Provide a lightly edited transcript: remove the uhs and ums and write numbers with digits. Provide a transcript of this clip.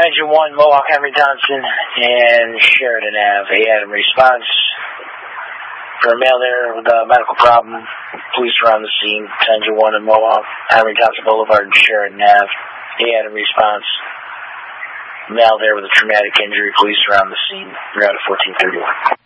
Engine 1, Mohawk, Henry Johnson, and Sheridan Ave. He had a response for a male there with a medical problem. Police were on the scene. Engine 1 and Mohawk, Henry Johnson Boulevard, and Sheridan Ave. He had a response. Male there with a traumatic injury. Police were on the scene. We're out of 1431.